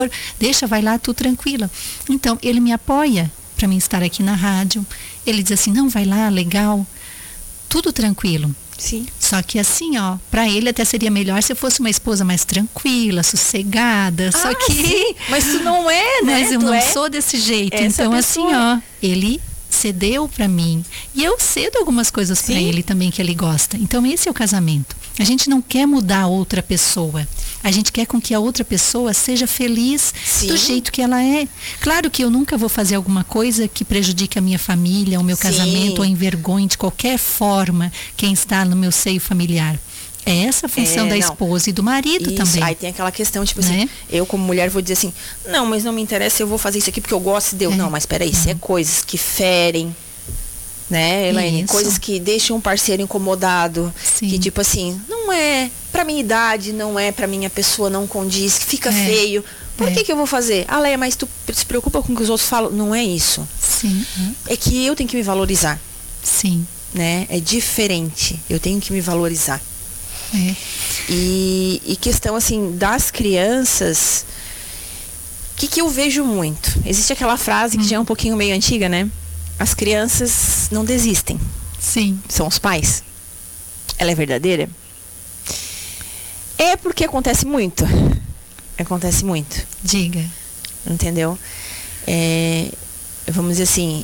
deixa, vai lá, tu tranquila. Então, ele me apoia para mim estar aqui na rádio. Ele diz assim, não, vai lá, legal, tudo tranquilo. Sim. Só que assim, ó, para ele até seria melhor se eu fosse uma esposa mais tranquila, sossegada, só que... Sim. Mas tu não é, né? Mas eu não sou desse jeito. Então, assim, ó, ele cedeu para mim. E eu cedo algumas coisas para ele também que ele gosta. Então, esse é o casamento. A gente não quer mudar a outra pessoa. A gente quer com que a outra pessoa seja feliz do jeito que ela é. Claro que eu nunca vou fazer alguma coisa que prejudique a minha família, o meu casamento, ou envergonhe de qualquer forma quem está no meu seio familiar. É essa a função da esposa e do marido também. Aí tem aquela questão, tipo assim, eu como mulher vou dizer assim, não, mas não me interessa, eu vou fazer isso aqui porque eu gosto de Deus. Não, mas peraí, isso é coisas que ferem, né, Elaine? Coisas que deixam um parceiro incomodado. Que tipo assim, não é pra minha idade, não é pra minha pessoa, não condiz, que fica feio. Por que eu vou fazer? Ah, Leia, mas tu se preocupa com o que os outros falam? Não é isso. Sim. É que eu tenho que me valorizar. Sim. Né? É diferente. Eu tenho que me valorizar. E questão assim das crianças, que eu vejo muito, existe aquela frase que já é um pouquinho meio antiga, né? As crianças não desistem. Sim. São os pais. Ela é verdadeira? É porque acontece muito. Acontece muito. Diga. Entendeu? Vamos dizer assim,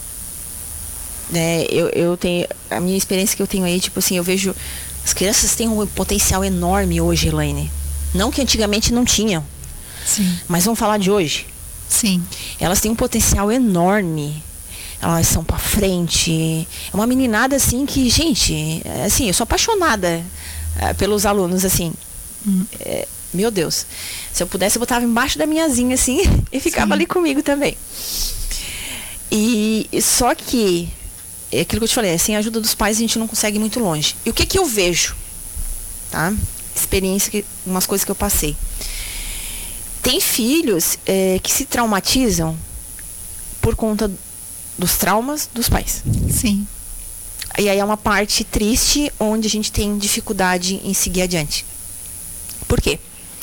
né, eu tenho a minha experiência que eu tenho aí, tipo assim, eu vejo as crianças têm um potencial enorme hoje, Elaine. Não que antigamente não tinham. Sim. Mas vamos falar de hoje. Sim. Elas têm um potencial enorme. Elas são pra frente. É uma meninada assim que, gente, assim, eu sou apaixonada pelos alunos, assim. Meu Deus. Se eu pudesse, eu botava embaixo da minha asinha, assim, e ficava ali comigo também. E só que é aquilo que eu te falei, sem a ajuda dos pais a gente não consegue ir muito longe. E o que eu vejo? Tá? Experiência, umas coisas que eu passei. Tem filhos que se traumatizam por conta dos traumas dos pais. Sim. E aí é uma parte triste onde a gente tem dificuldade em seguir adiante. Por quê?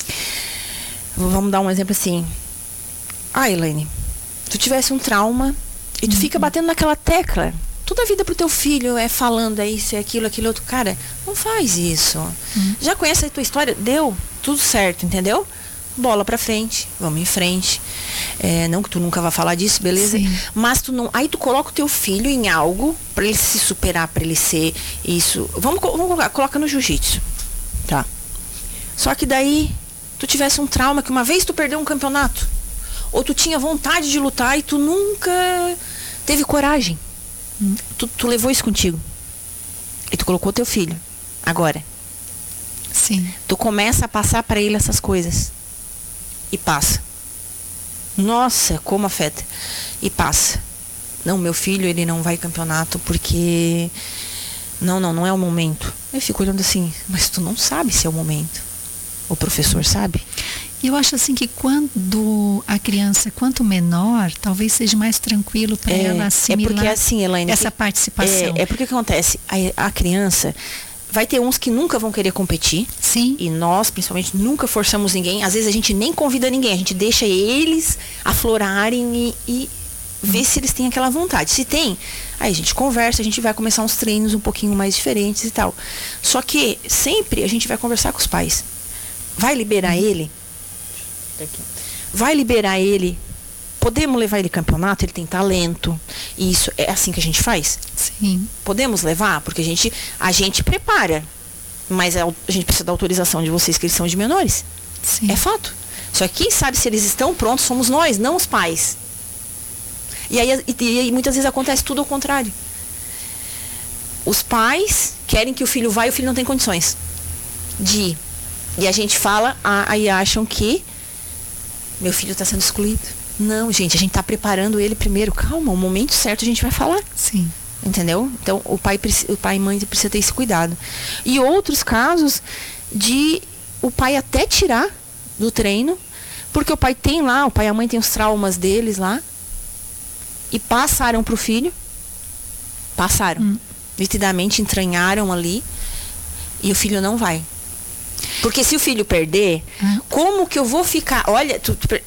Vamos dar um exemplo assim. Elaine, tu tivesse um trauma e tu fica batendo naquela tecla toda a vida pro teu filho, falando isso, aquilo, outro. Cara, não faz isso. Já conhece a tua história? Deu tudo certo, entendeu? Bola pra frente, vamos em frente. Não que tu nunca vá falar disso, beleza? Sim. Mas tu não. Aí tu coloca o teu filho em algo pra ele se superar, pra ele ser isso. Vamos coloca no jiu-jitsu. Tá. Só que daí tu tivesse um trauma que uma vez tu perdeu um campeonato. Ou tu tinha vontade de lutar e tu nunca teve coragem. Tu levou isso contigo. E tu colocou teu filho. Agora. Sim. Tu começa a passar pra ele essas coisas. E passa. Nossa, como afeta. E passa. Não, meu filho, ele não vai campeonato porque... Não é o momento. Eu fico olhando assim, mas tu não sabe se é o momento. O professor sabe? Eu acho assim que quando a criança, quanto menor, talvez seja mais tranquilo para ela assimilar porque, assim, Elaine, essa participação. Porque o que acontece? A criança... Vai ter uns que nunca vão querer competir. Sim. E nós, principalmente, nunca forçamos ninguém. Às vezes a gente nem convida ninguém. A gente deixa eles aflorarem e ver se eles têm aquela vontade. Se tem, aí a gente conversa, a gente vai começar uns treinos um pouquinho mais diferentes e tal. Só que sempre a gente vai conversar com os pais. Vai liberar ele? Vai liberar ele? Podemos levar ele campeonato? Ele tem talento. E isso é assim que a gente faz? Sim. Podemos levar? Porque a gente prepara. Mas a gente precisa da autorização de vocês, que eles são de menores. Sim. É fato. Só que quem sabe se eles estão prontos somos nós, não os pais. E aí muitas vezes acontece tudo ao contrário. Os pais querem que o filho vá e o filho não tem condições de ir. E a gente fala, aí acham que meu filho está sendo excluído. Não, gente, a gente está preparando ele primeiro. Calma, o momento certo a gente vai falar. Sim. Entendeu? Então, o pai e mãe precisa ter esse cuidado. E outros casos de o pai até tirar do treino, porque o pai e a mãe tem os traumas deles lá, e passaram pro filho. Passaram. Nitidamente entranharam ali, e o filho não vai. Porque se o filho perder, como que eu vou ficar? Olha,